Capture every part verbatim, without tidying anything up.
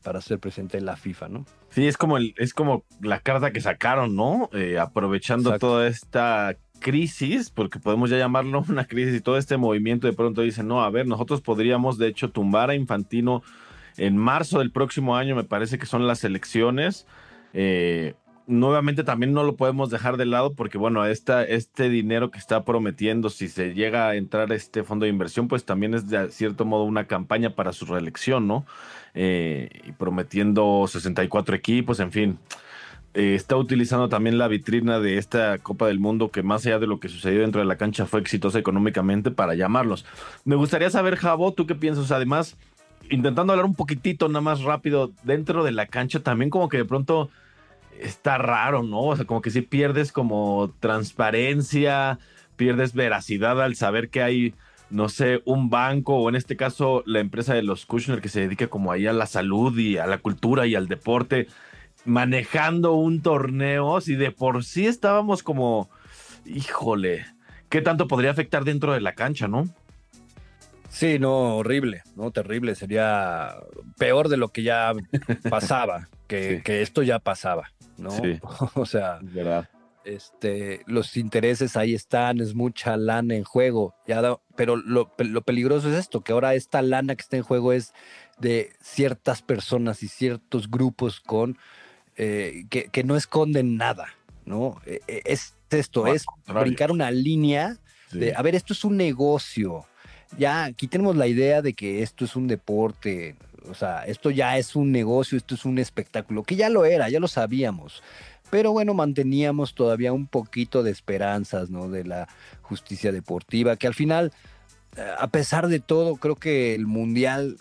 para ser presidente de la FIFA, ¿no? Sí, es como, el, es como la carta que sacaron, ¿no? Eh, aprovechando Exacto. toda esta crisis, porque podemos ya llamarlo una crisis, y todo este movimiento de pronto dicen, no, a ver, nosotros podríamos de hecho tumbar a Infantino en marzo del próximo año, me parece que son las elecciones. Eh, nuevamente también no lo podemos dejar de lado porque, bueno, esta, este dinero que está prometiendo, si se llega a entrar este fondo de inversión, pues también es de cierto modo una campaña para su reelección, ¿no? Eh, y prometiendo sesenta y cuatro equipos, en fin. Eh, está utilizando también la vitrina de esta Copa del Mundo, que más allá de lo que sucedió dentro de la cancha fue exitosa económicamente, para llamarlos. Me gustaría saber, Javo, ¿tú qué piensas? Además, intentando hablar un poquitito nada más rápido, dentro de la cancha también como que de pronto está raro, ¿no? O sea, como que sí pierdes como transparencia, pierdes veracidad al saber que hay, no sé, un banco, o en este caso la empresa de los Kushner, que se dedica como ahí a la salud y a la cultura y al deporte, manejando un torneo. Si de por sí estábamos como, híjole, ¿qué tanto podría afectar dentro de la cancha, no? Sí, no, horrible, no, terrible. Sería peor de lo que ya pasaba, que, sí. que esto ya pasaba, ¿no? Sí. O sea, es verdad. Este, los intereses ahí están, es mucha lana en juego, ya da, pero lo, lo peligroso es esto, que ahora esta lana que está en juego es de ciertas personas y ciertos grupos con eh, que, que no esconden nada, ¿no? Eh, es esto, es brincar una línea sí. de, a ver, esto es un negocio. Ya, quitemos la idea de que esto es un deporte, o sea, esto ya es un negocio, esto es un espectáculo, que ya lo era, ya lo sabíamos, pero bueno, manteníamos todavía un poquito de esperanzas, ¿no? De la justicia deportiva, que al final, a pesar de todo, creo que el Mundial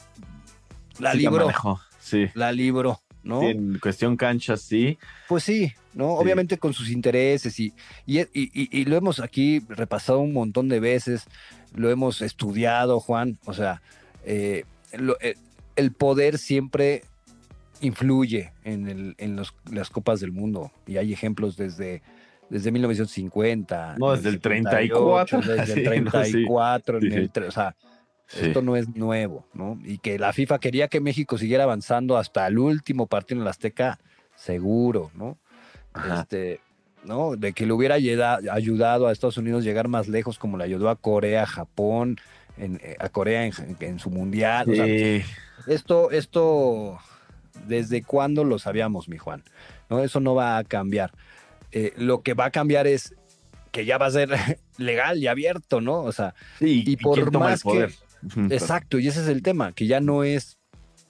la sí, libró, la manejó, sí. la libró, ¿no? Sí, en cuestión cancha, sí. Pues sí, ¿no? Sí. Obviamente con sus intereses y, y, y, y, y lo hemos aquí repasado un montón de veces, lo hemos estudiado, Juan, o sea, eh, lo, el, el poder siempre influye en, el, en los, las copas del mundo y hay ejemplos desde, desde mil novecientos cincuenta. No, desde el, el treinta y cuatro. Desde sí, el treinta y cuatro, no, sí. en el, o sea, sí. Esto no es nuevo, ¿no? Y que la FIFA quería que México siguiera avanzando hasta el último partido en el Azteca, seguro, ¿no? Ajá. Este, ¿no? De que le hubiera ayudado a Estados Unidos a llegar más lejos, como le ayudó a Corea, a Japón, en, a Corea en, en su mundial. Sí. O sea, esto, esto, ¿desde cuándo lo sabíamos, mi Juan? ¿No? Eso no va a cambiar. Eh, lo que va a cambiar es que ya va a ser legal y abierto, ¿no? O sea, sí, y, y por ¿quién toma más el poder? que... Exacto, y ese es el tema, que ya no es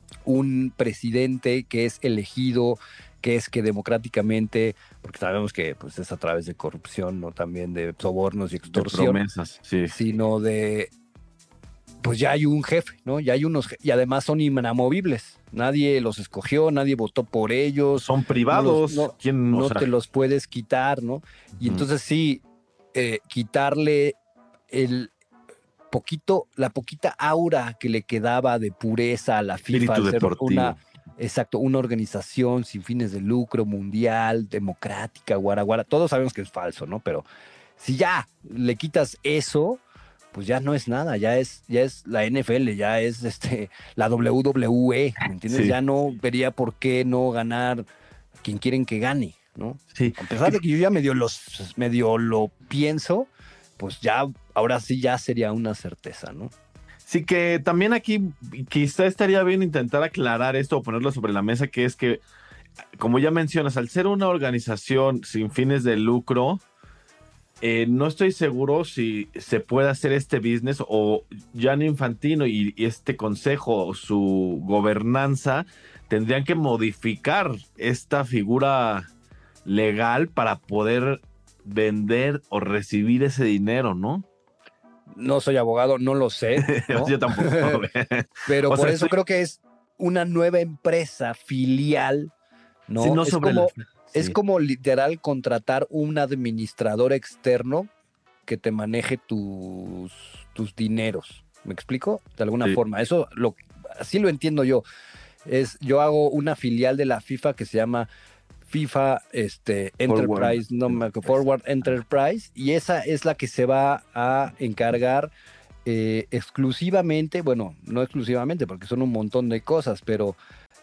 un presidente que es elegido, que es que democráticamente, porque sabemos que pues, es a través de corrupción, no también de sobornos y extorsión, de promesas, sí. sino de, pues ya hay un jefe, ¿no? Ya hay unos, y además son inamovibles. Nadie los escogió, nadie votó por ellos. Son privados. No, los, no, ¿Quién, no o sea? te los puedes quitar, ¿no? Y uh-huh. entonces sí, eh, quitarle el poquito, la poquita aura que le quedaba de pureza a la FIFA, al ser una, exacto, una organización sin fines de lucro, mundial, democrática, guaraguara, todos sabemos que es falso, ¿no? Pero si ya le quitas eso, pues ya no es nada, ya es, ya es la N F L, ya es este, la W W E, ¿me entiendes? Sí. Ya no vería por qué no ganar quien quieren que gane, ¿no? Sí. A pesar de que yo ya medio, los, medio lo pienso, pues ya, ahora sí ya sería una certeza, ¿no? Sí, que también aquí quizá estaría bien intentar aclarar esto o ponerlo sobre la mesa, que es que, como ya mencionas, al ser una organización sin fines de lucro, eh, no estoy seguro si se puede hacer este business o Gianni Infantino y, y este consejo, su gobernanza, tendrían que modificar esta figura legal para poder vender o recibir ese dinero, ¿no? No soy abogado, no lo sé, ¿no? Yo tampoco. Pero o por sea, eso estoy... creo que es una nueva empresa filial, ¿no? Sí, no es, sobre como, la... sí. es como literal contratar un administrador externo que te maneje tus, tus dineros. ¿Me explico? De alguna sí. forma. Eso lo, así lo entiendo yo. Es, yo hago una filial de la FIFA que se llama FIFA este, Enterprise, Forward. No, Forward Enterprise, y esa es la que se va a encargar eh, exclusivamente, bueno, no exclusivamente, porque son un montón de cosas, pero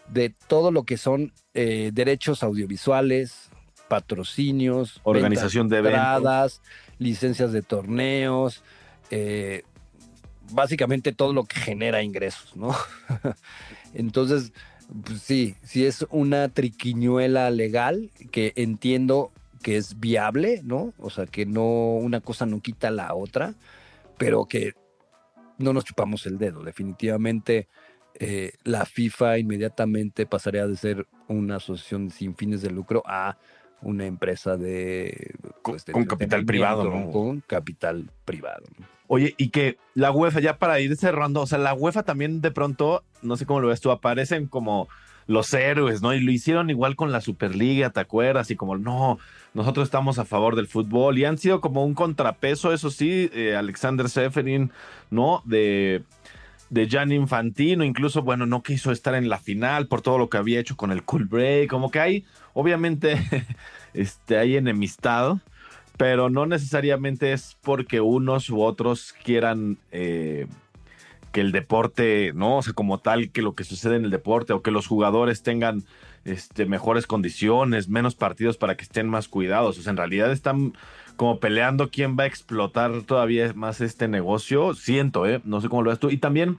de todo lo que son eh, derechos audiovisuales, patrocinios, Organización de eventos. entradas, licencias de torneos, eh, básicamente todo lo que genera ingresos, ¿no? Entonces, pues sí, sí es una triquiñuela legal que entiendo que es viable, ¿no? O sea, que no, una cosa no quita la otra, pero que no nos chupamos el dedo. Definitivamente, eh, la FIFA inmediatamente pasaría de ser una asociación sin fines de lucro a una empresa de, Con, pues, de con capital privado, entretenimiento ¿no? con capital privado, ¿no? Oye, y que la UEFA, ya para ir cerrando, o sea, la UEFA también de pronto, no sé cómo lo ves tú, aparecen como los héroes, ¿no? Y lo hicieron igual con la Superliga, ¿te acuerdas? Y como, no, nosotros estamos a favor del fútbol. Y han sido como un contrapeso, eso sí, eh, Alexander Seferin, ¿no? De, de Gianni Infantino, incluso, bueno, no quiso estar en la final por todo lo que había hecho con el Cool Break, como que hay, obviamente, este, hay enemistad, pero no necesariamente es porque unos u otros quieran eh, que el deporte, ¿no? O sea, como tal, que lo que sucede en el deporte o que los jugadores tengan este, mejores condiciones, menos partidos para que estén más cuidados. O sea, en realidad están como peleando quién va a explotar todavía más este negocio. Siento, ¿eh? No sé cómo lo ves tú. Y también,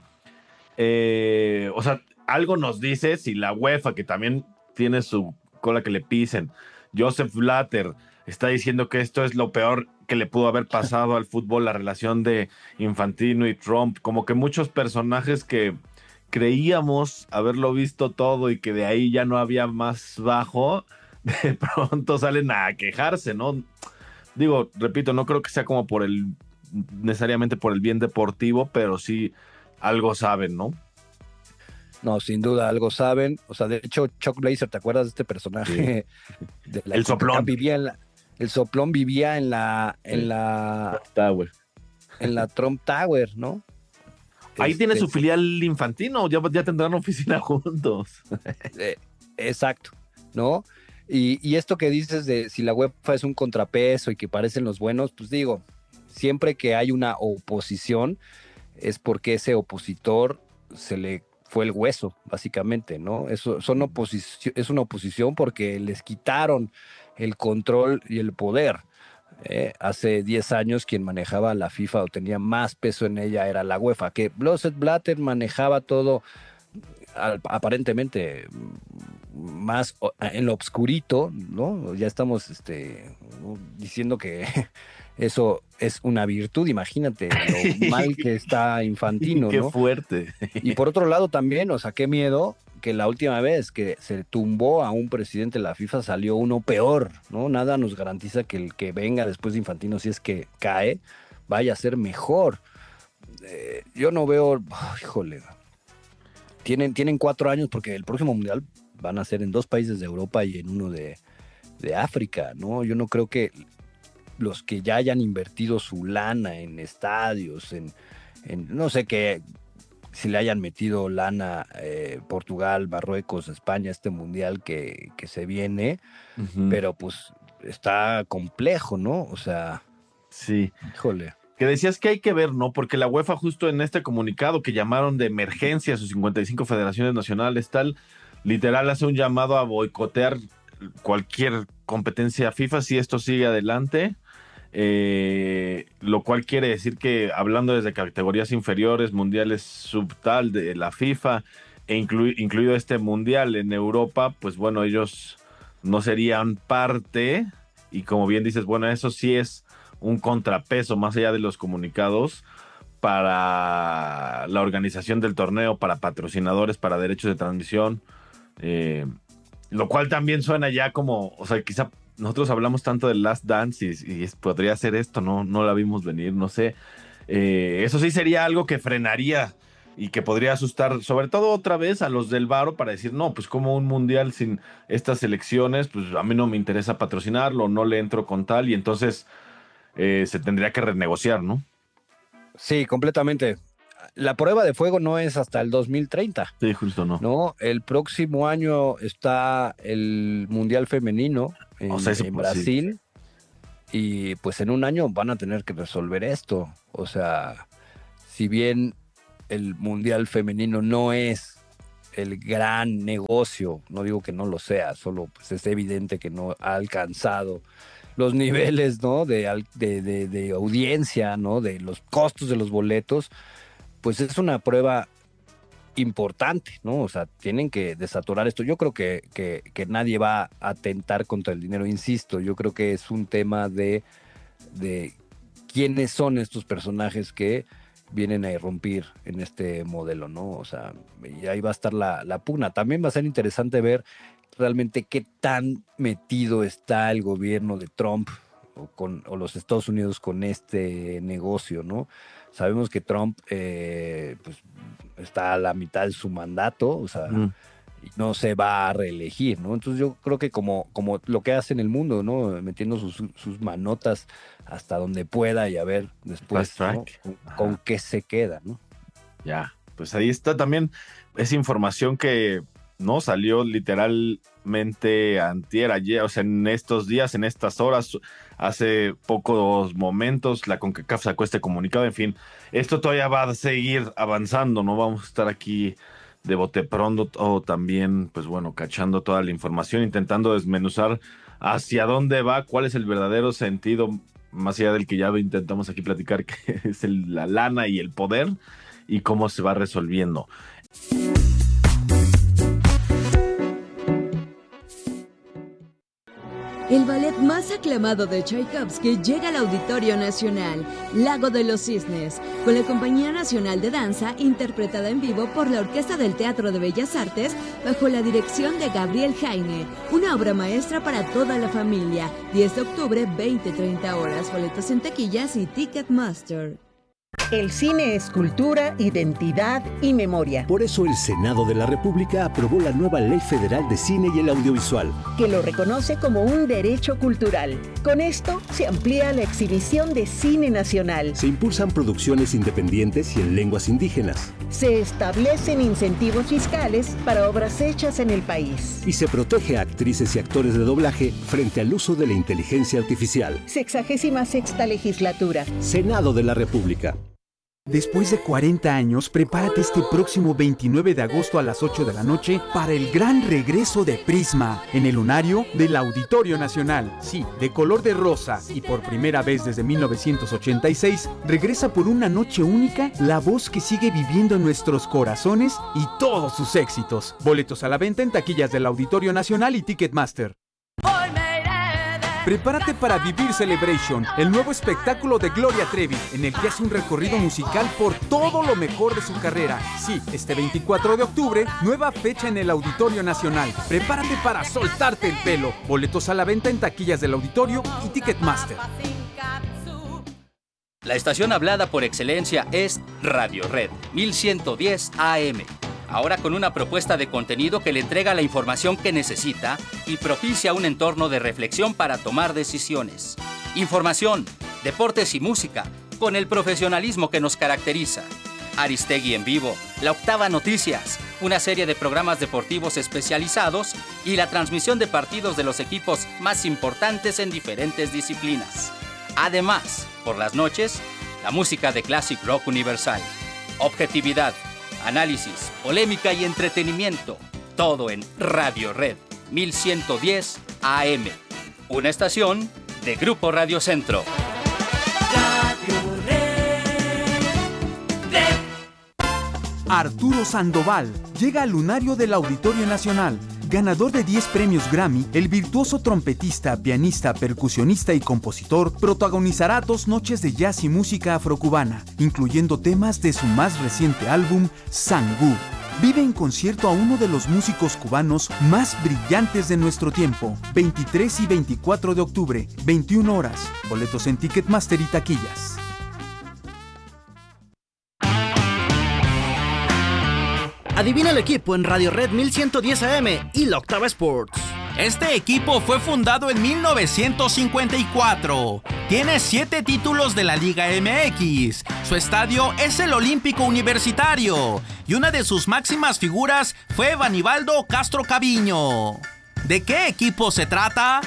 eh, o sea, algo nos dice si la UEFA, que también tiene su cola que le pisen, Joseph Blatter está diciendo que esto es lo peor que le pudo haber pasado al fútbol, la relación de Infantino y Trump, como que muchos personajes que creíamos haberlo visto todo y que de ahí ya no había más bajo, de pronto salen a quejarse, ¿no? Digo, repito, no creo que sea como por el, necesariamente por el bien deportivo, pero sí algo saben, ¿no? No, sin duda, algo saben. O sea, de hecho, Chuck Blazer, ¿te acuerdas de este Sí. personaje de la El CONCACAF? soplón. Vivía en la, el soplón vivía en la, en Sí. la, Tower. en la Trump Tower, ¿no? Ahí tiene Este, su filial Infantino, ya, ya tendrán oficina juntos. eh, exacto, ¿no? Y, y esto que dices de si la UEFA es un contrapeso y que parecen los buenos, pues digo, siempre que hay una oposición es porque ese opositor se le fue el hueso, básicamente, ¿no? Eso son oposición, es una oposición porque les quitaron el control y el poder. Eh, hace diez años quien manejaba la FIFA o tenía más peso en ella era la UEFA, que Joseph Blatter manejaba todo al- aparentemente más o- en lo obscurito, ¿no? Ya estamos este, diciendo que eso es una virtud, imagínate lo mal que está Infantino, Qué ¿no? fuerte. Y por otro lado también, o sea, qué miedo que la última vez que se tumbó a un presidente de la FIFA salió uno peor, ¿no? Nada nos garantiza que el que venga después de Infantino, si es que cae, vaya a ser mejor. Eh, yo no veo, oh, híjole, tienen, tienen cuatro años porque el próximo mundial van a ser en dos países de Europa y en uno de, de África, ¿no? Yo no creo que los que ya hayan invertido su lana en estadios, en, en no sé qué, si le hayan metido lana eh, Portugal, Marruecos, España, este mundial que, que se viene, Ujú. pero pues está complejo, ¿no? O sea, Sí. híjole. Que decías que hay que ver, ¿no? Porque la UEFA justo en este comunicado que llamaron de emergencia a sus cincuenta y cinco federaciones nacionales, tal, literal hace un llamado a boicotear cualquier competencia FIFA si esto sigue adelante. Eh, lo cual quiere decir que hablando desde categorías inferiores, mundiales subtal de la FIFA e inclu- incluido este mundial en Europa, pues bueno, ellos no serían parte y como bien dices, bueno, eso sí es un contrapeso más allá de los comunicados para la organización del torneo, para patrocinadores, para derechos de transmisión, eh, lo cual también suena ya como, o sea, quizá nosotros hablamos tanto del Last Dance y, y es- podría ser esto, ¿no? No la vimos venir, no sé. Eh, eso sí sería algo que frenaría y que podría asustar, sobre todo otra vez a los del Varo para decir, no, pues como un mundial sin estas elecciones, pues a mí no me interesa patrocinarlo, no le entro con tal y entonces eh, se tendría que renegociar, ¿no? Sí, completamente. La prueba de fuego no es hasta el dos mil treinta, Sí, justo no. ¿no? El próximo año está el Mundial Femenino O sea, en, eso en pues sí. Brasil y pues en un año van a tener que resolver esto. O sea, si bien el Mundial Femenino no es el gran negocio. No digo que no lo sea, solo pues es evidente que no ha alcanzado los niveles, ¿no? de, de, de, de audiencia, ¿no? De los costos de los boletos. Pues es una prueba importante, ¿no? O sea, tienen que desaturar esto. Yo creo que, que, que nadie va a atentar contra el dinero, insisto. Yo creo que es un tema de, de quiénes son estos personajes que vienen a irrumpir en este modelo, ¿no? O sea, y ahí va a estar la, la pugna. También va a ser interesante ver realmente qué tan metido está el gobierno de Trump o, con, o los Estados Unidos con este negocio, ¿no? Sabemos que Trump eh, pues, está a la mitad de su mandato, o sea, mm. no se va a reelegir, ¿no? Entonces yo creo que como, como lo que hace en el mundo, ¿no? Metiendo sus, sus manotas hasta donde pueda y a ver después, ¿no? con, con qué se queda, ¿no? Ya, pues ahí está también esa información que no salió literalmente antier, ayer, o sea, en estos días, en estas horas, hace pocos momentos, la CONCACAF sacó este comunicado. En fin, esto todavía va a seguir avanzando, no vamos a estar aquí de bote pronto o también, pues bueno, cachando toda la información, intentando desmenuzar hacia dónde va, cuál es el verdadero sentido, más allá del que ya intentamos aquí platicar, que es el, la lana y el poder, y cómo se va resolviendo. El ballet más aclamado de Tchaikovsky llega al Auditorio Nacional, Lago de los Cisnes, con la Compañía Nacional de Danza, interpretada en vivo por la Orquesta del Teatro de Bellas Artes, bajo la dirección de Gabriel Heine. Una obra maestra para toda la familia. diez de octubre, veinte treinta horas. Boletos en taquillas y Ticketmaster. El cine es cultura, identidad y memoria. Por eso el Senado de la República aprobó la nueva Ley Federal de Cine y el Audiovisual, que lo reconoce como un derecho cultural. Con esto se amplía la exhibición de cine nacional. Se impulsan producciones independientes y en lenguas indígenas. Se establecen incentivos fiscales para obras hechas en el país. Y se protege a actrices y actores de doblaje frente al uso de la inteligencia artificial. Sexagésima sexta legislatura. Senado de la República. Después de cuarenta años, prepárate este próximo veintinueve de agosto a las ocho de la noche para el gran regreso de Prisma en el lunario del Auditorio Nacional. Sí, de color de rosa y por primera vez desde mil novecientos ochenta y seis, regresa por una noche única la voz que sigue viviendo en nuestros corazones y todos sus éxitos. Boletos a la venta en taquillas del Auditorio Nacional y Ticketmaster. Prepárate para vivir Celebration, el nuevo espectáculo de Gloria Trevi, en el que hace un recorrido musical por todo lo mejor de su carrera. Sí, este veinticuatro de octubre, nueva fecha en el Auditorio Nacional. Prepárate para soltarte el pelo. Boletos a la venta en taquillas del Auditorio y Ticketmaster. La estación hablada por excelencia es Radio Red mil ciento diez A M. Ahora con una propuesta de contenido que le entrega la información que necesita y propicia un entorno de reflexión para tomar decisiones. Información, deportes y música, con el profesionalismo que nos caracteriza. Aristegui en vivo, La Octava Noticias, una serie de programas deportivos especializados y la transmisión de partidos de los equipos más importantes en diferentes disciplinas. Además, por las noches, la música de Classic Rock Universal. Objetividad, análisis, polémica y entretenimiento. Todo en Radio Red mil ciento diez A M. Una estación de Grupo Radio Centro. Radio Red. Red. Arturo Sandoval llega al lunario del Auditorio Nacional. Ganador de diez premios Grammy, el virtuoso trompetista, pianista, percusionista y compositor protagonizará dos noches de jazz y música afrocubana, incluyendo temas de su más reciente álbum, Sangú. Vive en concierto a uno de los músicos cubanos más brillantes de nuestro tiempo. veintitrés y veinticuatro de octubre, veintiuna horas. Boletos en Ticketmaster y taquillas. Adivina el equipo en Radio Red mil ciento diez A M y la Octava Sports. Este equipo fue fundado en mil novecientos cincuenta y cuatro. Tiene siete títulos de la Liga M X. Su estadio es el Olímpico Universitario. Y una de sus máximas figuras fue Vanibaldo Castro Caviño. ¿De qué equipo se trata?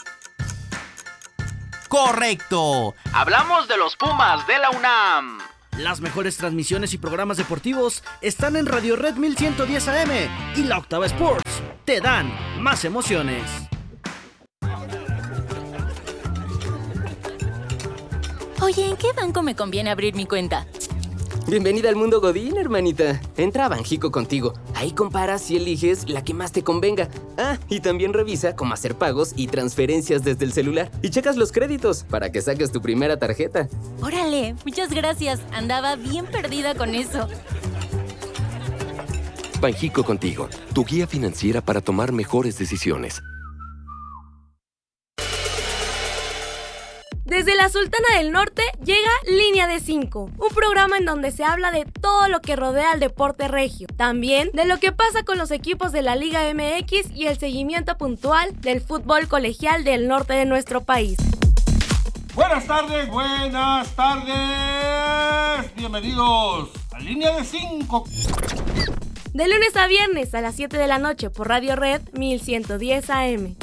Correcto. Hablamos de los Pumas de la UNAM. Las mejores transmisiones y programas deportivos están en Radio Red mil ciento diez A M y La Octava Sports. Te dan más emociones. Oye, ¿en qué banco me conviene abrir mi cuenta? Bienvenida al mundo Godín, hermanita. Entra a Banjico Contigo. Ahí comparas y eliges la que más te convenga. Ah, y también revisa cómo hacer pagos y transferencias desde el celular. Y checas los créditos para que saques tu primera tarjeta. Órale, muchas gracias. Andaba bien perdida con eso. Banjico Contigo, tu guía financiera para tomar mejores decisiones. Desde la Sultana del Norte llega Línea de cinco, un programa en donde se habla de todo lo que rodea al deporte regio, también de lo que pasa con los equipos de la Liga M X y el seguimiento puntual del fútbol colegial del norte de nuestro país. Buenas tardes, buenas tardes, bienvenidos a Línea de cinco. De lunes a viernes a las siete de la noche por Radio Red mil ciento diez A M.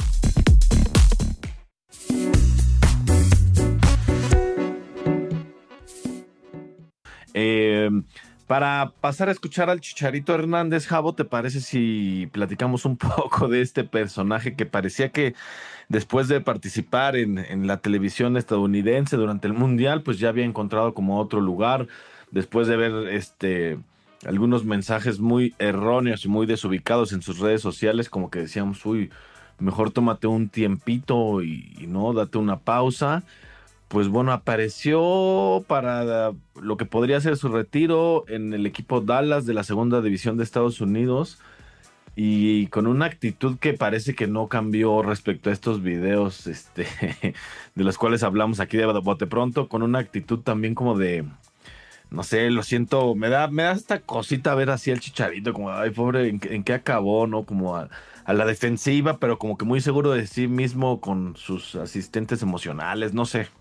Eh, para pasar a escuchar al Chicharito Hernández, Javo, ¿te parece si platicamos un poco de este personaje que parecía que después de participar en, en la televisión estadounidense durante el Mundial, pues ya había encontrado como otro lugar, después de ver este, algunos mensajes muy erróneos y muy desubicados en sus redes sociales, como que decíamos, uy, mejor tómate un tiempito y, y no, date una pausa. Pues bueno, apareció para lo que podría ser su retiro en el equipo Dallas de la segunda división de Estados Unidos y con una actitud que parece que no cambió respecto a estos videos este, de los cuales hablamos aquí de bote pronto, con una actitud también como de, no sé, lo siento, me da, me da esta cosita ver así al Chicharito, como, ay, pobre, ¿en, en qué acabó, no? Como a, a la defensiva, pero como que muy seguro de sí mismo con sus asistentes emocionales, no sé.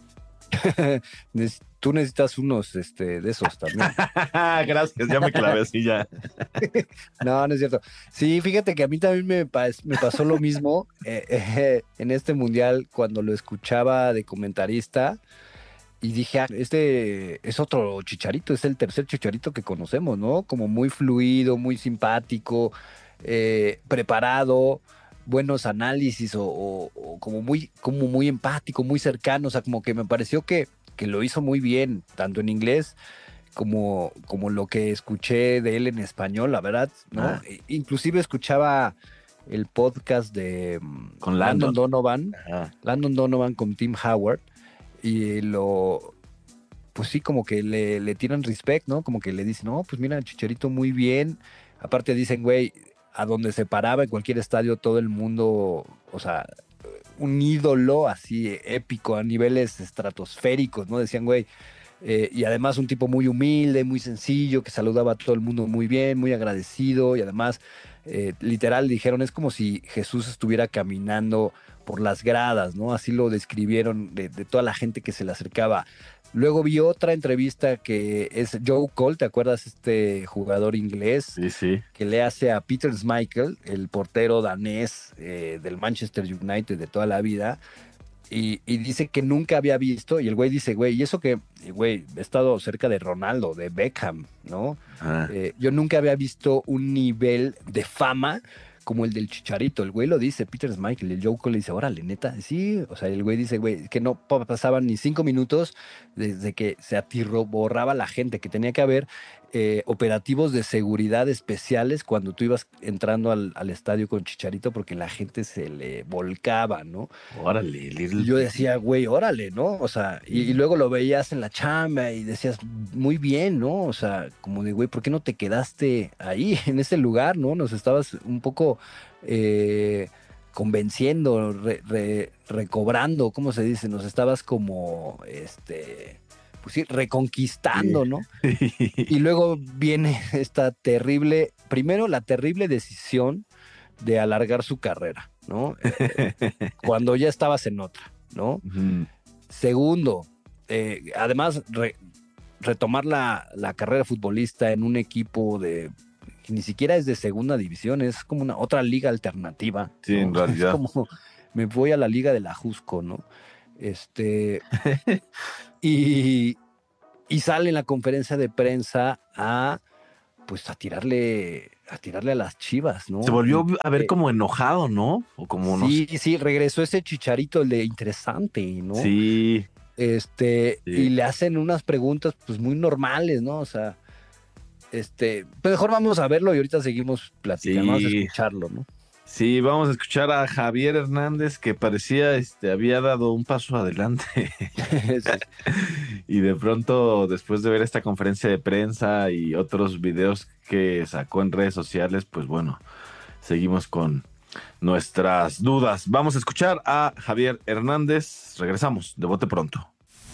Tú necesitas unos este, de esos también. Gracias, ya me clavé así ya. No, no es cierto. Sí, fíjate que a mí también me, pas, me pasó lo mismo eh, eh, en este mundial cuando lo escuchaba de comentarista y dije, ah, este es otro Chicharito, es el tercer Chicharito que conocemos, ¿no? Como muy fluido, muy simpático, eh, preparado, buenos análisis o, o, o como muy como muy empático, muy cercano, o sea, como que me pareció que, que lo hizo muy bien, tanto en inglés como, como lo que escuché de él en español, la verdad, ¿no? Ah. Inclusive escuchaba el podcast de con Landon, Landon Donovan, Ajá. Landon Donovan con Tim Howard, y lo pues sí, como que le, le tiran respect, ¿no? Como que le dicen, no, pues mira, Chicharito muy bien, aparte dicen, güey, a donde se paraba en cualquier estadio, todo el mundo, o sea, un ídolo así épico a niveles estratosféricos, ¿no? Decían, güey, eh, y además un tipo muy humilde, muy sencillo, que saludaba a todo el mundo muy bien, muy agradecido, y además, eh, literal, dijeron, es como si Jesús estuviera caminando por las gradas, ¿no? Así lo describieron de, de toda la gente que se le acercaba. Luego vi otra entrevista que es Joe Cole, ¿te acuerdas? Este jugador inglés sí, sí. que le hace a Peter Schmeichel, el portero danés eh, del Manchester United de toda la vida, y, y dice que nunca había visto, y el güey dice, güey, y eso que, güey, he estado cerca de Ronaldo, de Beckham, ¿no? Ah. Eh, yo nunca había visto un nivel de fama como el del Chicharito. El güey lo dice, Peter Schmeichel, el Joe Cole le dice, órale, neta, sí, o sea, el güey dice, güey, que no pasaban ni cinco minutos desde que se atiborraba la gente, que tenía que haber eh, operativos de seguridad especiales cuando tú ibas entrando al, al estadio con Chicharito, porque la gente se le volcaba, ¿no? Órale, little... Y yo decía, güey, órale, ¿no? O sea, y, y luego lo veías en la chamba y decías, muy bien, ¿no? O sea, como de, güey, ¿por qué no te quedaste ahí, en ese lugar, ¿no? Nos estabas un poco eh, convenciendo, re, re, recobrando, ¿cómo se dice? Nos estabas como, este... pues sí, reconquistando, ¿no? Y luego viene esta terrible, primero la terrible decisión de alargar su carrera, ¿no? Eh, cuando ya estabas en otra, ¿no? Uh-huh. Segundo, eh, además re, retomar la, la carrera futbolista en un equipo de que ni siquiera es de segunda división, es como una otra liga alternativa. Sí, ¿no? En realidad. Es como me voy a la liga de la Jusco, ¿no? Este... Y, y sale en la conferencia de prensa a, pues, a tirarle, a tirarle a las Chivas, ¿no? Se volvió a ver Eh, como enojado, ¿no? O como no Sí, sí, regresó ese Chicharito, el de interesante, ¿no? Sí. Este, Sí. y le hacen unas preguntas, pues, muy normales, ¿no? O sea, este, pues mejor vamos a verlo y ahorita seguimos platicando, vamos a Sí. escucharlo, ¿no? Sí, vamos a escuchar a Javier Hernández, que parecía, este, había dado un paso adelante. Y de pronto, después de ver esta conferencia de prensa y otros videos que sacó en redes sociales, pues bueno, seguimos con nuestras dudas. Vamos a escuchar a Javier Hernández. Regresamos de bote pronto.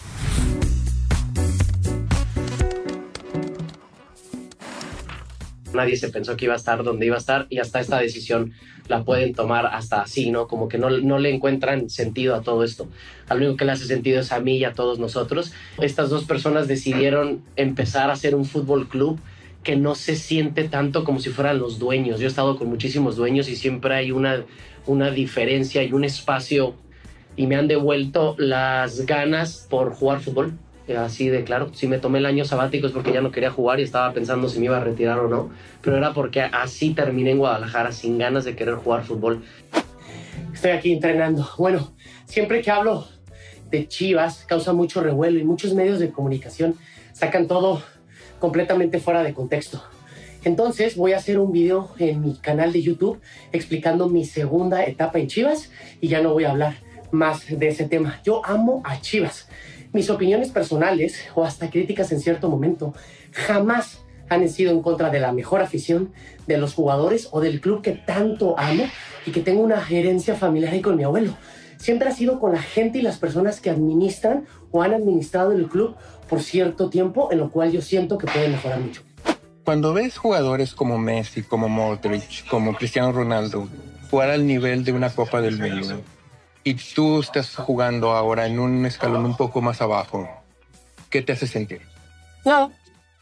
Nadie se pensó que iba a estar donde iba a estar y hasta esta decisión la pueden tomar hasta así, ¿no? Como que no, no le encuentran sentido a todo esto. Al único que le hace sentido es a mí y a todos nosotros. Estas dos personas decidieron empezar a hacer un fútbol club que no se siente tanto como si fueran los dueños. Yo he estado con muchísimos dueños y siempre hay una, una diferencia y un espacio, y me han devuelto las ganas por jugar fútbol. Así de claro, si me tomé el año sabático es porque ya no quería jugar y estaba pensando si me iba a retirar o no, pero era porque así terminé en Guadalajara, sin ganas de querer jugar fútbol. Estoy aquí entrenando. Bueno, siempre que hablo de Chivas causa mucho revuelo y muchos medios de comunicación sacan todo completamente fuera de contexto. Entonces voy a hacer un video en mi canal de YouTube explicando mi segunda etapa en Chivas y ya no voy a hablar más de ese tema. Yo amo a Chivas. Mis opiniones personales o hasta críticas en cierto momento jamás han sido en contra de la mejor afición, de los jugadores o del club que tanto amo y que tengo una herencia familiar ahí con mi abuelo. Siempre ha sido con la gente y las personas que administran o han administrado el club por cierto tiempo, en lo cual yo siento que pueden mejorar mucho. Cuando ves jugadores como Messi, como Modric, como Cristiano Ronaldo jugar al nivel de una Copa del Mundo, y tú estás jugando ahora en un escalón un poco más abajo, ¿qué te hace sentir? No.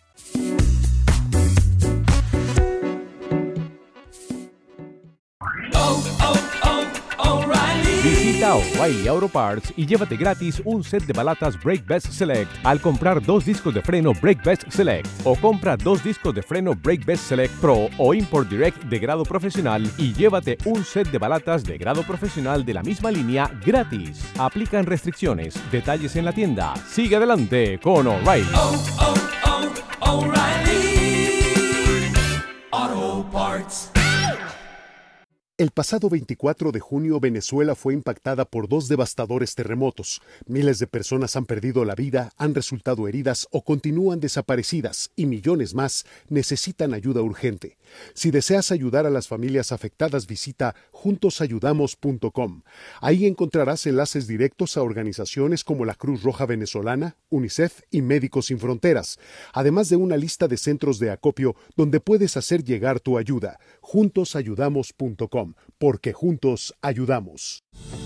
Visita O'Reilly Auto Parts y llévate gratis un set de balatas Brake Best Select al comprar dos discos de freno Brake Best Select, o compra dos discos de freno Brake Best Select Pro o Import Direct de grado profesional y llévate un set de balatas de grado profesional de la misma línea gratis. Aplican restricciones. Detalles en la tienda. Sigue adelante con O'Reilly. Oh, oh, oh, O'Reilly Auto Parts. El pasado veinticuatro de junio, Venezuela fue impactada por dos devastadores terremotos. Miles de personas han perdido la vida, han resultado heridas o continúan desaparecidas, y millones más necesitan ayuda urgente. Si deseas ayudar a las familias afectadas, visita juntos ayudamos punto com. Ahí encontrarás enlaces directos a organizaciones como la Cruz Roja Venezolana, UNICEF y Médicos Sin Fronteras, además de una lista de centros de acopio donde puedes hacer llegar tu ayuda. juntos ayudamos punto com. Porque juntos ayudamos.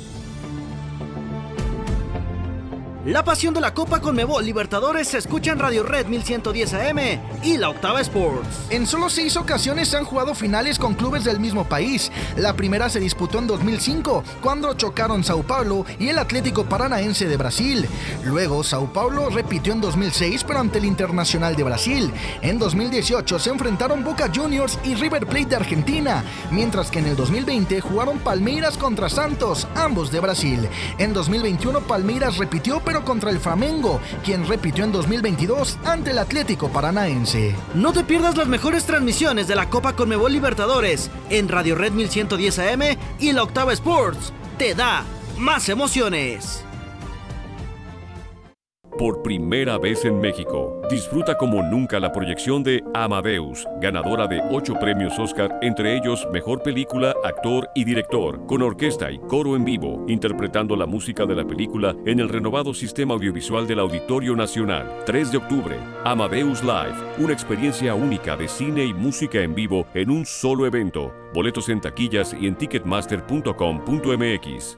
La pasión de la Copa Conmebol Libertadores se escucha en Radio Red mil ciento diez A M y la Octava Sports. En solo seis ocasiones se han jugado finales con clubes del mismo país. La primera se disputó en dos mil cinco, cuando chocaron Sao Paulo y el Atlético Paranaense de Brasil. Luego, Sao Paulo repitió en dos mil seis, pero ante el Internacional de Brasil. En dos mil dieciocho se enfrentaron Boca Juniors y River Plate de Argentina, mientras que en el dos mil veinte jugaron Palmeiras contra Santos, ambos de Brasil. En dos mil veintiuno Palmeiras repitió, pero contra el Flamengo, quien repitió en dos mil veintidós ante el Atlético Paranaense. No te pierdas las mejores transmisiones de la Copa Conmebol Libertadores en Radio Red mil ciento diez A M y la Octava Sports. Te da más emociones. Por primera vez en México, disfruta como nunca la proyección de Amadeus, ganadora de ocho premios Oscar, entre ellos Mejor Película, Actor y Director, con orquesta y coro en vivo, interpretando la música de la película en el renovado sistema audiovisual del Auditorio Nacional. tres de octubre, Amadeus Live, una experiencia única de cine y música en vivo en un solo evento. Boletos en taquillas y en ticketmaster punto com punto m x.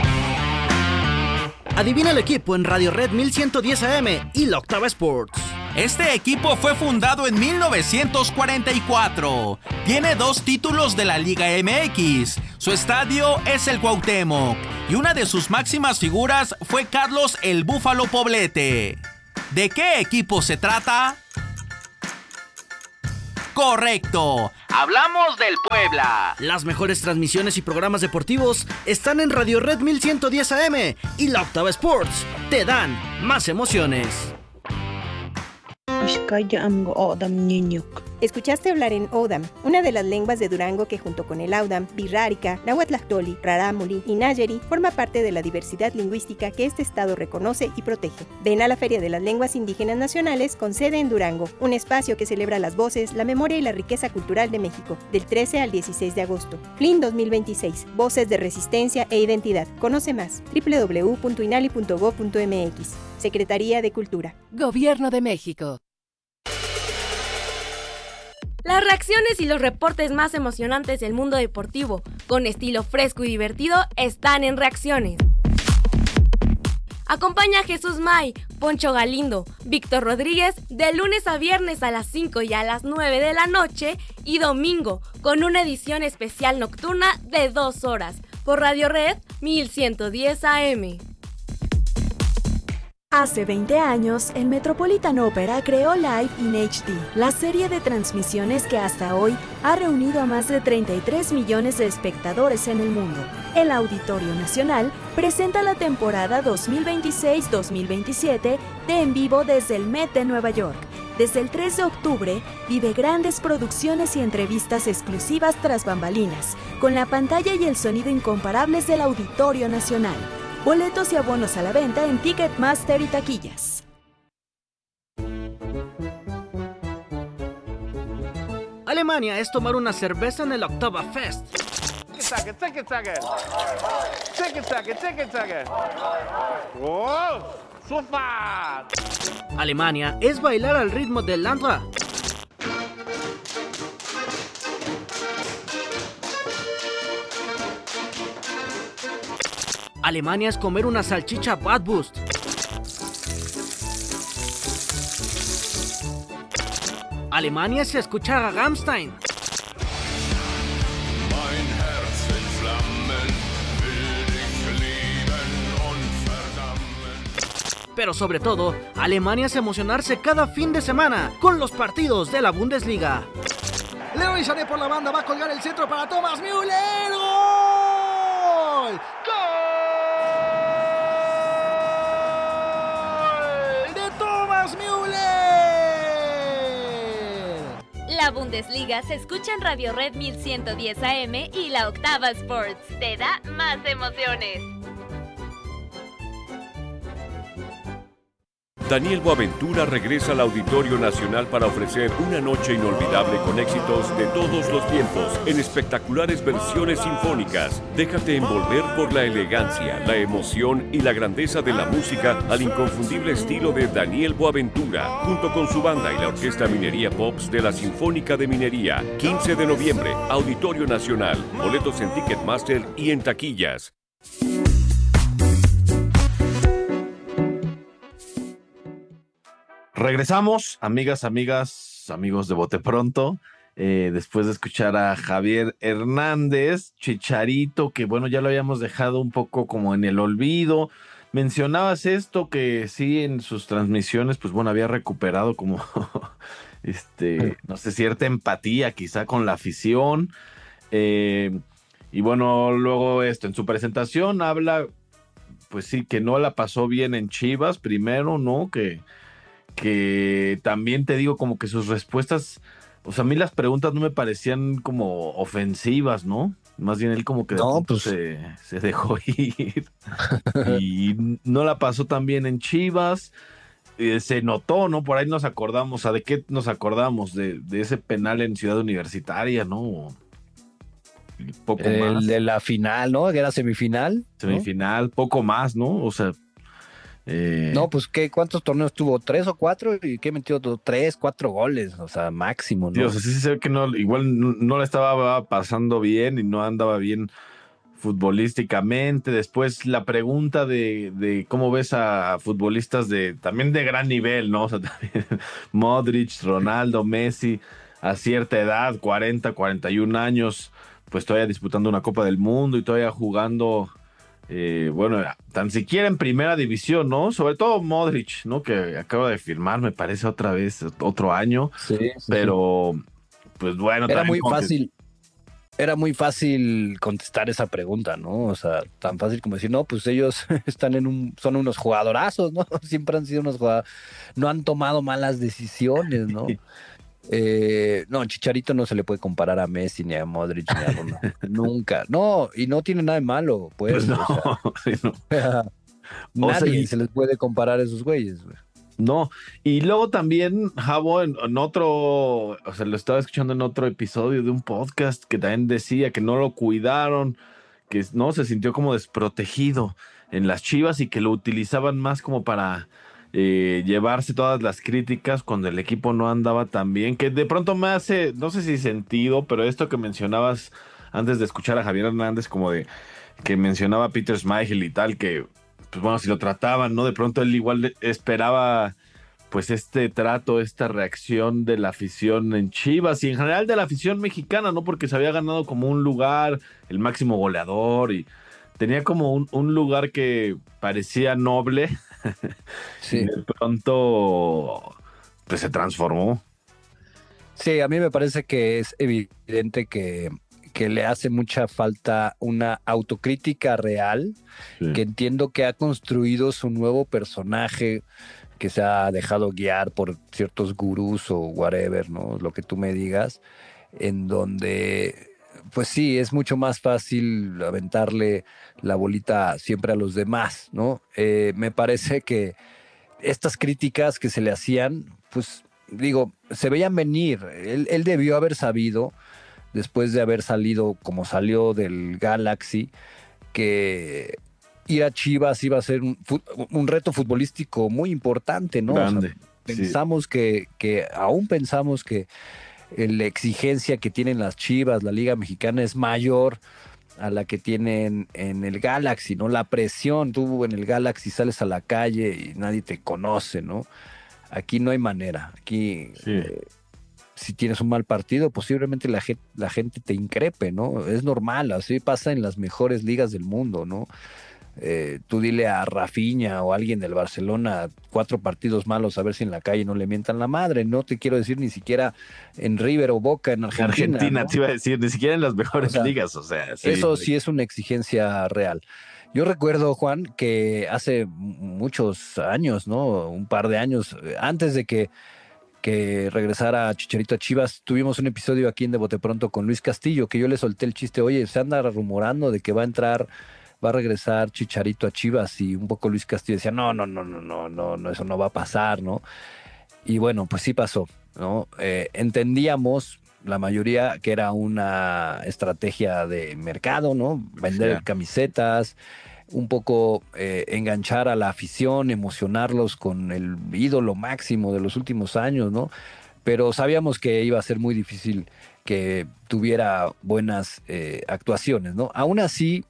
Adivina el equipo en Radio Red mil ciento diez A M y la Octava Sports. Este equipo fue fundado en mil novecientos cuarenta y cuatro. Tiene dos títulos de la Liga M X. Su estadio es el Cuauhtémoc y una de sus máximas figuras fue Carlos el Búfalo Poblete. ¿De qué equipo se trata? Correcto, hablamos del Puebla. Las mejores transmisiones y programas deportivos están en Radio Red mil ciento diez A M y la Octava Sports. Te dan más emociones. Escuchaste hablar en Odam, una de las lenguas de Durango que junto con el Audam, Birrárica, Nahuatlactoli, Rarámuri y Nayeri forma parte de la diversidad lingüística que este estado reconoce y protege. Ven a la Feria de las Lenguas Indígenas Nacionales con sede en Durango, un espacio que celebra las voces, la memoria y la riqueza cultural de México, del trece al dieciséis de agosto. F L I N dos mil veintiséis, Voces de Resistencia e Identidad. Conoce más, doble u doble u doble u punto inali punto gob punto eme equis. Secretaría de Cultura. Gobierno de México. Las reacciones y los reportes más emocionantes del mundo deportivo, con estilo fresco y divertido, están en Reacciones. Acompaña a Jesús May, Poncho Galindo, Víctor Rodríguez de lunes a viernes a las cinco y a las nueve de la noche y domingo con una edición especial nocturna de dos horas por Radio Red mil ciento diez A M. Hace veinte años, el Metropolitan Opera creó Live in H D, la serie de transmisiones que hasta hoy ha reunido a más de treinta y tres millones de espectadores en el mundo. El Auditorio Nacional presenta la temporada dos mil veintiséis dos mil veintisiete de En Vivo desde el Met de Nueva York. Desde el tres de octubre, vive grandes producciones y entrevistas exclusivas tras bambalinas, con la pantalla y el sonido incomparables del Auditorio Nacional. Boletos y abonos a la venta en Ticketmaster y taquillas. Alemania es tomar una cerveza en el Octava Fest. Alemania es bailar al ritmo del Landra. Alemania es comer una salchicha Bratwurst. Alemania es escuchar a Rammstein. Pero sobre todo, Alemania es emocionarse cada fin de semana con los partidos de la Bundesliga. Leroy Sané por la banda va a colgar el centro para Thomas Müller. ¡Gol! ¡Gol! Müller. La Bundesliga se escucha en Radio Red mil ciento diez A M y la Octava Sports. Te da más emociones. Daniel Boaventura regresa al Auditorio Nacional para ofrecer una noche inolvidable con éxitos de todos los tiempos en espectaculares versiones sinfónicas. Déjate envolver por la elegancia, la emoción y la grandeza de la música al inconfundible estilo de Daniel Boaventura, junto con su banda y la Orquesta Minería Pops de la Sinfónica de Minería. quince de noviembre, Auditorio Nacional. Boletos en Ticketmaster y en taquillas. Regresamos, amigas, amigas, amigos de Bote Pronto, eh, después de escuchar a Javier Hernández, Chicharito, que bueno, ya lo habíamos dejado un poco como en el olvido. Mencionabas esto, que sí, en sus transmisiones, pues bueno, había recuperado como, este, no sé, cierta empatía quizá con la afición. Eh, y bueno, luego esto, en su presentación habla, pues sí, que no la pasó bien en Chivas, primero, ¿no? Que... que también te digo como que sus respuestas, o sea, a mí las preguntas no me parecían como ofensivas, ¿no? Más bien él como que no, pues... se, se dejó ir y no la pasó tan bien en Chivas, eh, se notó, ¿no? Por ahí nos acordamos, o sea, ¿de qué nos acordamos? De, de ese penal en Ciudad Universitaria, ¿no? Poco el más. De la final, ¿no? Que era semifinal. Semifinal, ¿no? Poco más, ¿no? O sea... Eh... No, pues ¿qué? ¿Cuántos torneos tuvo? ¿Tres o cuatro? ¿Y qué metió? Tres, cuatro goles, o sea, máximo, ¿no? Sí, o sea, sí se ve que no, igual no, no le estaba pasando bien y no andaba bien futbolísticamente. Después la pregunta de, de cómo ves a futbolistas de también de gran nivel, ¿no? O sea, también Modric, Ronaldo, Messi, a cierta edad, cuarenta, cuarenta y un años, pues todavía disputando una Copa del Mundo y todavía jugando, eh, bueno, tan siquiera en primera división, ¿no? Sobre todo Modric, ¿no? Que acaba de firmar, me parece, otra vez, otro año. Sí, sí, pero, sí. Pues bueno. Era muy fácil. Era muy fácil contestar esa pregunta, ¿no? O sea, tan fácil como decir, no, pues ellos están en un, son unos jugadorazos, ¿no? Siempre han sido unos jugadores, no han tomado malas decisiones, ¿no? eh, no, Chicharito no se le puede comparar a Messi, ni a Modric, ni a Ronaldo. Nunca. No, y no tiene nada de malo, pues. Pues no, o sea, sí, no. Nadie O sea, y- se les puede comparar a esos güeyes, güey. No, y luego también, Javo, en, en otro, o sea, lo estaba escuchando en otro episodio de un podcast que también decía que no lo cuidaron, que no se sintió como desprotegido en las Chivas y que lo utilizaban más como para eh, llevarse todas las críticas cuando el equipo no andaba tan bien, que de pronto me hace, no sé si sentido, pero esto que mencionabas antes de escuchar a Javier Hernández, como de que mencionaba a Peter Schmeichel y tal, que pues bueno, si lo trataban, ¿no? De pronto él igual esperaba pues este trato, esta reacción de la afición en Chivas y en general de la afición mexicana, ¿no? Porque se había ganado como un lugar, el máximo goleador y tenía como un, un lugar que parecía noble. Sí. Y de pronto pues se transformó. Sí, a mí me parece que es evidente que, que le hace mucha falta una autocrítica real, Sí. que entiendo que ha construido su nuevo personaje, que se ha dejado guiar por ciertos gurús o whatever, ¿no? Lo que tú me digas, en donde, pues sí, es mucho más fácil aventarle la bolita siempre a los demás, ¿no? Eh, me parece que estas críticas que se le hacían, pues digo, se veían venir. Él, él debió haber sabido, después de haber salido como salió del Galaxy, que ir a Chivas iba a ser un, fu- un reto futbolístico muy importante, ¿no? O sea, Grande, sí. pensamos que, que, aún pensamos que la exigencia que tienen las Chivas, la Liga Mexicana, es mayor a la que tienen en el Galaxy, ¿no? La presión, tú en el Galaxy sales a la calle y nadie te conoce, ¿no? Aquí no hay manera. Aquí, eh, si tienes un mal partido, posiblemente la gente, la gente te increpe, ¿no? Es normal, así pasa en las mejores ligas del mundo, ¿no? Eh, tú dile a Rafinha o a alguien del Barcelona cuatro partidos malos a ver si en la calle no le mientan la madre. No te quiero decir ni siquiera en River o Boca en Argentina. Argentina, ¿no? te iba a decir, ni siquiera en las mejores O sea, ligas, o sea, sí. Eso sí es una exigencia real. Yo recuerdo, Juan, que hace muchos años, ¿no? Un par de años, eh, antes de que, que regresara Chicharito a Chivas, tuvimos un episodio aquí en De Bote Pronto con Luis Castillo, que yo le solté el chiste, oye, se anda rumorando de que va a entrar, va a regresar Chicharito a Chivas, y un poco Luis Castillo decía, no, no, no, no, no, no, no, eso no va a pasar, ¿no? Y bueno, pues sí pasó, ¿no? Eh, entendíamos la mayoría que era una estrategia de mercado, ¿no? Vender Sí. camisetas, un poco eh, enganchar a la afición, emocionarlos con el ídolo máximo de los últimos años, ¿no? Pero sabíamos que iba a ser muy difícil que tuviera buenas eh, actuaciones, ¿no? Aún así,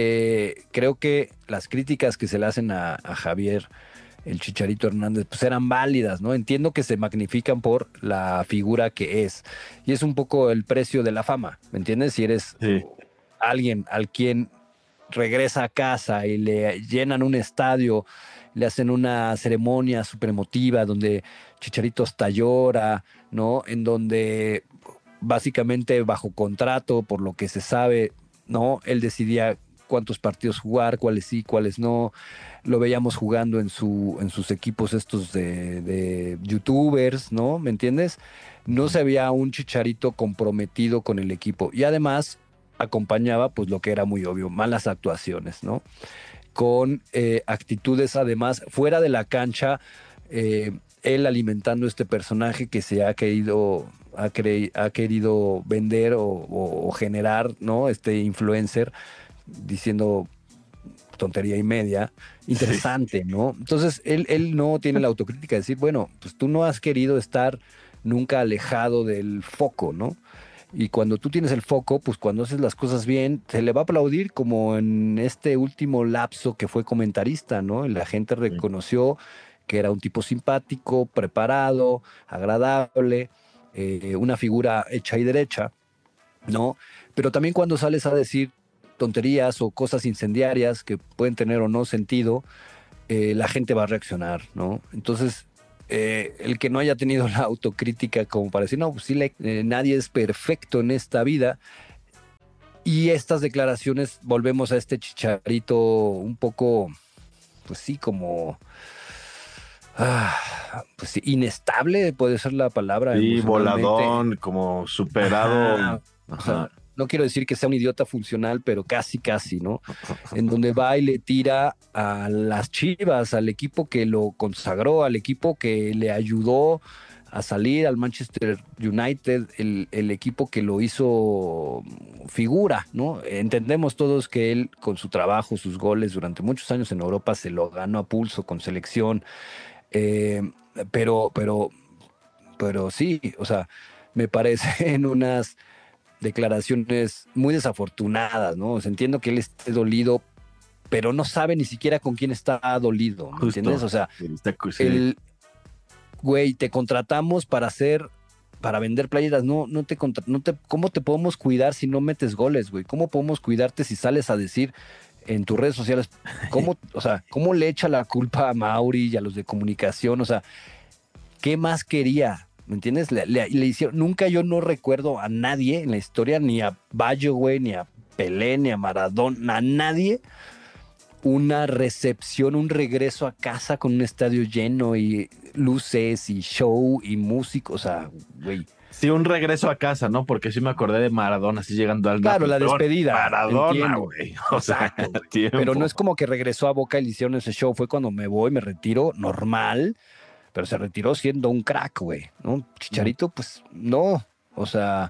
eh, creo que las críticas que se le hacen a, a Javier, el Chicharito Hernández, pues eran válidas, ¿no? Entiendo que se magnifican por la figura que es. Y es un poco el precio de la fama, ¿me entiendes? Si eres Sí. alguien al quien regresa a casa y le llenan un estadio, le hacen una ceremonia súper emotiva donde Chicharito hasta llora, ¿no? En donde básicamente bajo contrato, por lo que se sabe, ¿no? Él decidía cuántos partidos jugar, cuáles sí, cuáles no. Lo veíamos jugando en, su, en sus equipos estos de, de youtubers, ¿no? ¿Me entiendes? No se veía un Chicharito comprometido con el equipo. Y además acompañaba, pues, lo que era muy obvio, malas actuaciones, ¿no? Con eh, actitudes, además, fuera de la cancha, eh, él alimentando este personaje que se ha querido, ha, cre- ha querido vender o, o- o generar, ¿no? Este influencer, diciendo tontería y media, interesante, ¿no? Entonces, él, él no tiene la autocrítica de decir, bueno, pues tú no has querido estar nunca alejado del foco, ¿no? Y cuando tú tienes el foco, pues cuando haces las cosas bien, se le va a aplaudir como en este último lapso que fue comentarista, ¿no? Y la gente reconoció que era un tipo simpático, preparado, agradable, eh, una figura hecha y derecha, ¿no? Pero también cuando sales a decir tonterías o cosas incendiarias que pueden tener o no sentido, eh, la gente va a reaccionar, ¿no? Entonces, eh, el que no haya tenido la autocrítica como para decir, no, pues sí, le, eh, nadie es perfecto en esta vida. Y estas declaraciones, volvemos a este Chicharito un poco, pues sí, como... Ah, pues sí, inestable puede ser la palabra. Sí, voladón, como superado. Ajá. O sea, no quiero decir que sea un idiota funcional, pero casi, casi, ¿no? En donde va y le tira a las Chivas, al equipo que lo consagró, al equipo que le ayudó a salir, al Manchester United, el, el equipo que lo hizo figura, ¿no? Entendemos todos que él, con su trabajo, sus goles durante muchos años en Europa, se lo ganó a pulso con selección. Eh, pero, pero, pero sí, o sea, me parecen unas declaraciones muy desafortunadas, ¿no? O sea, entiendo que él esté dolido, pero no sabe ni siquiera con quién está dolido, ¿me entiendes? O sea, el güey, te contratamos para hacer, para vender playeras, no, no te, contra, no te, ¿cómo te podemos cuidar si no metes goles, güey? ¿Cómo podemos cuidarte si sales a decir en tus redes sociales, cómo, o sea, cómo le echa la culpa a Mauri y a los de comunicación? O sea, ¿qué más quería? ¿Me entiendes? Le, le, le hicieron, nunca yo no recuerdo a nadie en la historia, ni a Baggio, güey, ni a Pelé, ni a Maradona, a nadie, una recepción, un regreso a casa con un estadio lleno y luces y show y música, o sea, güey. Sí, un regreso a casa, ¿no? Porque sí me acordé de Maradona, así llegando al... Claro, la despedida. Maradona, güey. O sea, pero no es como que regresó a Boca y le hicieron ese show. Fue cuando me voy, me retiro, normal, pero se retiró siendo un crack, güey, ¿no? Chicharito, pues, no. O sea,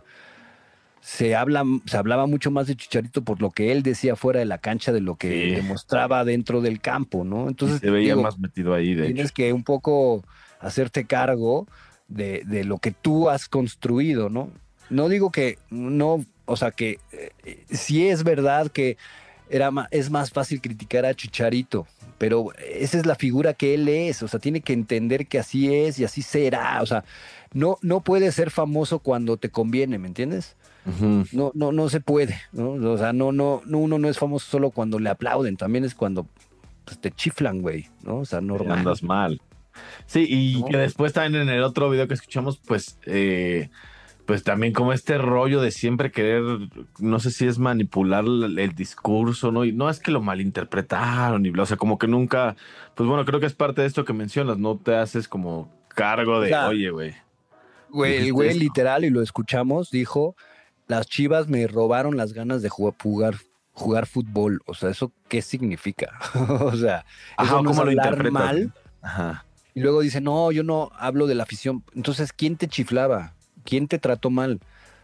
se, habla, se hablaba mucho más de Chicharito por lo que él decía fuera de la cancha de lo que sí. demostraba dentro del campo, ¿no? Entonces, y se veía digo, más metido ahí, de tienes hecho. que un poco hacerte cargo De, de lo que tú has construido, ¿no? No digo que no, o sea, que eh, sí es verdad que era ma, es más fácil criticar a Chicharito, pero esa es la figura que él es, o sea, tiene que entender que así es y así será, o sea, no, no puede ser famoso cuando te conviene, ¿me entiendes? Uh-huh. No, no, no se puede, ¿no? O sea, no, no, no, uno no es famoso solo cuando le aplauden, también es cuando pues, te chiflan, güey, ¿no? O sea, normal. Andas mal. Sí, y ¿no? Que después también en el otro video que escuchamos, pues, eh, pues también como este rollo de siempre querer, no sé si es manipular el, el discurso, ¿no? Y no es que lo malinterpretaron, y, o sea, como que nunca, pues bueno, creo que es parte de esto que mencionas, no te haces como cargo de, o sea, oye, güey. Güey, el güey literal, y lo escuchamos, dijo, las Chivas me robaron las ganas de jugar, jugar, jugar fútbol. O sea, ¿eso qué significa? O sea, Ajá, eso no ¿cómo es lo hablar mal. Ajá. Y luego dice, no, yo no hablo de la afición. Entonces, ¿quién te chiflaba? ¿Quién te trató mal?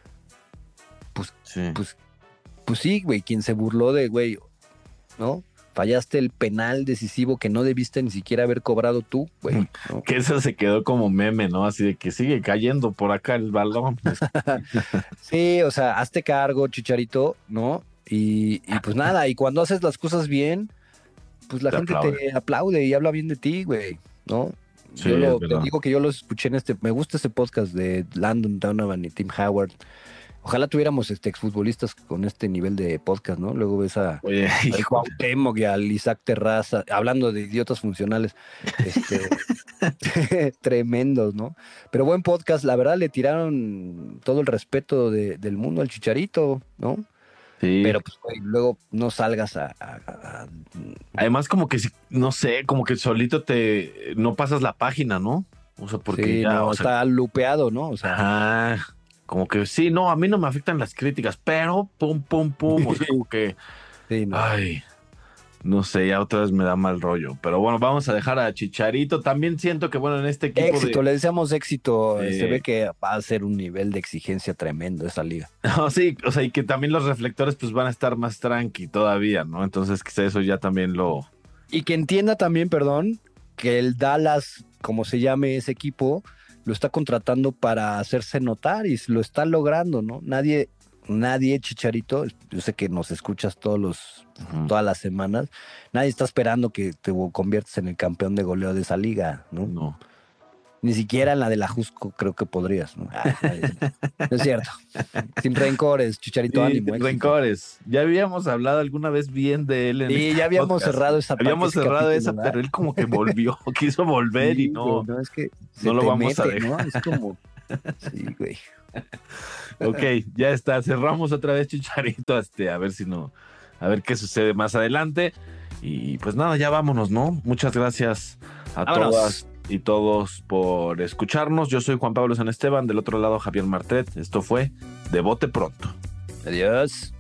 Pues sí, pues, pues sí, güey, quien se burló de, güey, ¿no? Fallaste el penal decisivo que no debiste ni siquiera haber cobrado tú, güey, ¿no? Que eso se quedó como meme, ¿no? Así de que sigue cayendo por acá el balón. Sí, o sea, hazte cargo, Chicharito, ¿no? Y, y pues nada, y cuando haces las cosas bien, pues la te gente aplaude. te aplaude y habla bien de ti, güey, ¿no? Sí, yo lo, te digo que yo los escuché en este, me gusta este podcast de Landon Donovan y Tim Howard. Ojalá tuviéramos este exfutbolistas con este nivel de podcast, ¿no? Luego ves a, Oye, a Cuauhtémoc y al Isaac Terraza, hablando de idiotas funcionales, este, tremendos, ¿no? Pero buen podcast, la verdad le tiraron todo el respeto de, del mundo al Chicharito, ¿no? Sí. Pero pues güey, luego no salgas a, a, a... Además como que, no sé, como que solito te, no pasas la página, ¿no? O sea, porque sí, ya, no, o sea, está lupeado, ¿no? O sea, ajá, como que sí, no, a mí no me afectan las críticas, pero pum, pum, pum, o sea, como que, sí, no. Ay, no sé, ya otra vez me da mal rollo, pero bueno, vamos a dejar a Chicharito. También siento que, bueno, en este equipo éxito, de... le deseamos éxito, eh... se ve que va a ser un nivel de exigencia tremendo esta liga. No, sí, o sea, y que también los reflectores pues van a estar más tranqui todavía, ¿no? Entonces quizá eso ya también lo... Y que entienda también, perdón, que el Dallas, como se llame ese equipo, lo está contratando para hacerse notar y lo está logrando, ¿no? Nadie, nadie, Chicharito, yo sé que nos escuchas todos los, uh-huh. todas las semanas, nadie está esperando que te conviertas en el campeón de goleo de esa liga, ¿no? No. Ni siquiera en la de la Jusco creo que podrías, ¿no? Ah, no es cierto. Sin rencores, Chicharito, sí, ánimo. Sin rencores. Ya habíamos hablado alguna vez bien de él en Sí, este ya habíamos podcast. cerrado esa parte. Habíamos cerrado capítulo, esa, ¿verdad? pero él como que volvió, quiso volver sí, y no, no es que no lo vamos mete, a dejar. ¿no? Es como... Sí, güey. Ok, ya está. Cerramos otra vez, Chicharito, este, a ver si no, a ver qué sucede más adelante. Y pues nada, ya vámonos, ¿no? Muchas gracias a Vámonos. todas y todos por escucharnos. Yo soy Juan Pablo San Esteban, del otro lado Javier Martret. Esto fue De Bote Pronto. Adiós.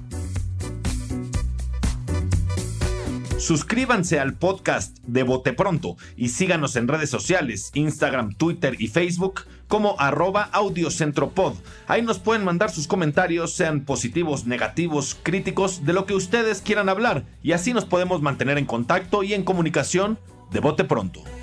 Suscríbanse al podcast de Bote Pronto y síganos en redes sociales, Instagram, Twitter y Facebook como arroba audiocentropod. Ahí nos pueden mandar sus comentarios, sean positivos, negativos, críticos, de lo que ustedes quieran hablar, y así nos podemos mantener en contacto y en comunicación. De Bote Pronto.